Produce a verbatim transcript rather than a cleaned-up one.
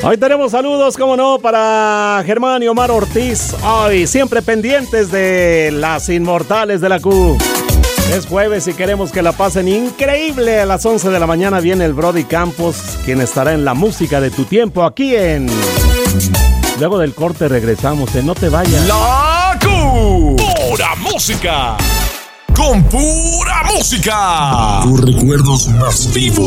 Hoy tenemos saludos, como no, para Germán y Omar Ortiz. Hoy siempre pendientes de las inmortales de la Q. Es jueves y queremos que la pasen increíble. A las once de la mañana viene el Brody Campos, quien estará en la música de tu tiempo aquí en... Luego del corte regresamos, en No Te Vayas. La Q. Pura música. Con pura música. Tus recuerdos más vivos.